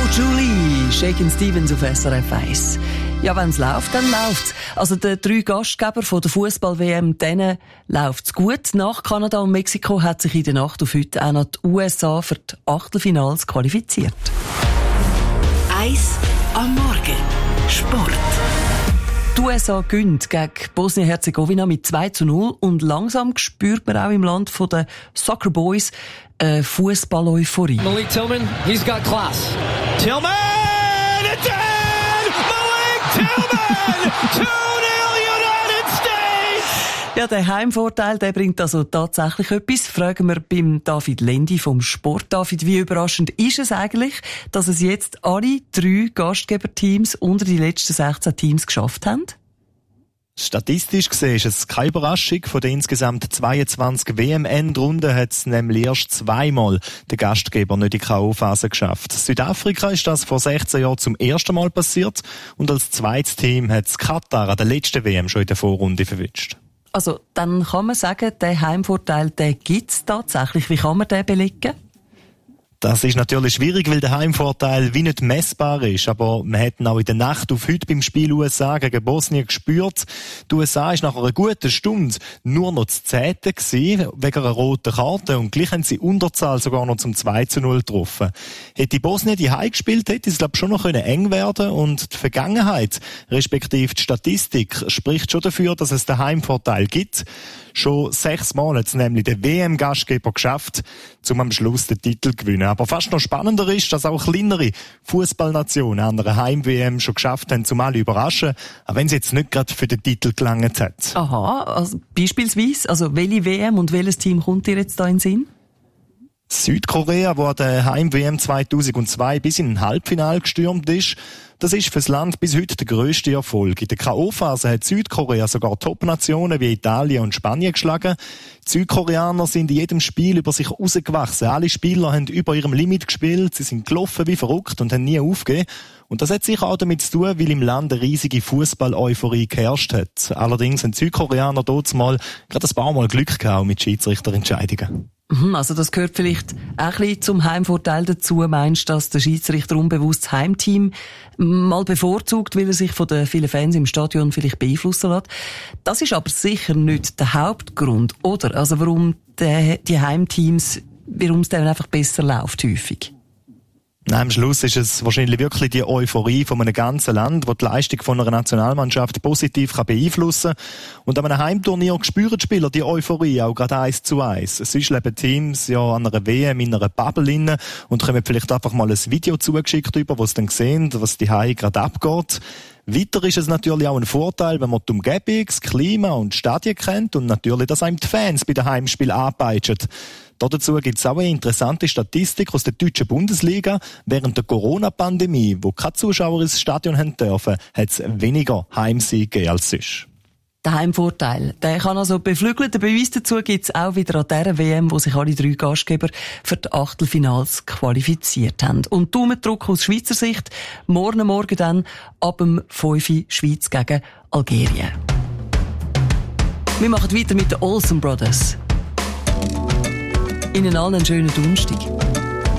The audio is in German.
Julie, Shakin' Stevens auf SRF 1. Ja, wenn's läuft, dann läuft's. Also, den 3 Gastgeber von der Fußball-WM, denen läuft's gut. Nach Kanada und Mexiko hat sich in der Nacht auf heute auch noch die USA für die Achtelfinals qualifiziert. 1 am Morgen. Sport. Die USA gewinnt gegen Bosnien-Herzegowina mit 2:0 und langsam spürt man auch im Land der Soccer Boys Fußball-Euphorie. Malik Tillman, he's got class. Tillman! It's in! Malik Tillman! 2-0 United States! Ja, der Heimvorteil, der bringt also tatsächlich etwas. Fragen wir beim David Lendi vom Sport. David, wie überraschend ist es eigentlich, dass es jetzt alle 3 Gastgeberteams unter die letzten 16 Teams geschafft haben? Statistisch gesehen ist es keine Überraschung. Von den insgesamt 22 WM-Endrunden hat es nämlich erst 2-mal der Gastgeber nicht in die K.O.-Phase geschafft. Südafrika ist das vor 16 Jahren zum ersten Mal passiert und als zweites Team hat es Katar an der letzten WM schon in der Vorrunde verwünscht. Also, dann kann man sagen, der Heimvorteil, den gibt's tatsächlich. Wie kann man den belegen? Das ist natürlich schwierig, weil der Heimvorteil wie nicht messbar ist. Aber wir hätten auch in der Nacht auf heute beim Spiel USA gegen Bosnien gespürt. Die USA ist nach einer guten Stunde nur noch zu 10. gewesen, wegen einer roten Karte. Und gleich haben sie Unterzahl sogar noch zum 2:0 getroffen. Hätte Bosnien die Heim gespielt, hätte es, glaube ich, schon noch eng werden können. Und die Vergangenheit, respektive die Statistik, spricht schon dafür, dass es den Heimvorteil gibt. Schon 6 Mal hat es nämlich der WM-Gastgeber geschafft, um am Schluss den Titel zu gewinnen. Aber fast noch spannender ist, dass auch kleinere Fußballnationen an einer Heim-WM schon geschafft haben, um alle überraschen, auch wenn sie jetzt nicht gerade für den Titel gelangt hat. Aha, also beispielsweise, also welche WM und welches Team kommt dir jetzt da in den Sinn? Südkorea, wo an der Heim-WM 2002 bis in ein Halbfinale gestürmt ist, das ist fürs Land bis heute der grösste Erfolg. In der K.O.-Phase hat Südkorea sogar Top-Nationen wie Italien und Spanien geschlagen. Die Südkoreaner sind in jedem Spiel über sich rausgewachsen. Alle Spieler haben über ihrem Limit gespielt, sie sind gelaufen wie verrückt und haben nie aufgegeben. Und das hat sicher auch damit zu tun, weil im Land eine riesige Fußball-Euphorie geherrscht hat. Allerdings haben die Südkoreaner dort mal gerade ein paar Mal Glück gehabt mit Schiedsrichterentscheidungen. Also das gehört vielleicht auch ein bisschen zum Heimvorteil dazu. Meinst du, dass der Schiedsrichter unbewusst das Heimteam mal bevorzugt, weil er sich von den vielen Fans im Stadion vielleicht beeinflussen lässt? Das ist aber sicher nicht der Hauptgrund, oder? Also warum die Heimteams, warum es dann einfach besser läuft häufig? Nein, am Schluss ist es wahrscheinlich wirklich die Euphorie von einem ganzen Land, die die Leistung von einer Nationalmannschaft positiv beeinflussen kann. Und an einem Heimturnier spüren die Spieler die Euphorie auch gerade 1:1. Sonst leben Teams ja an einer WM in einer Bubble inne und kommen vielleicht einfach mal ein Video zugeschickt über, wo sie dann sehen, was die Heim gerade abgeht. Weiter ist es natürlich auch ein Vorteil, wenn man die Umgebung, das Klima und die Stadien kennt und natürlich, dass einem die Fans bei den Heimspielen anpeitschen. Dazu gibt es auch eine interessante Statistik aus der deutschen Bundesliga. Während der Corona-Pandemie, wo keine Zuschauer ins Stadion haben dürfen, hat es weniger Heimsiege gegeben als sonst. Der Heimvorteil, der kann also beflügeln. Der Beweis dazu gibt es auch wieder an dieser WM, wo sich alle 3 Gastgeber für die Achtelfinals qualifiziert haben. Und Daumendruck aus Schweizer Sicht, morgen dann ab dem 5 Uhr Schweiz gegen Algerien. Wir machen weiter mit den Olsen Brothers. Ihnen allen einen schönen Donnerstag.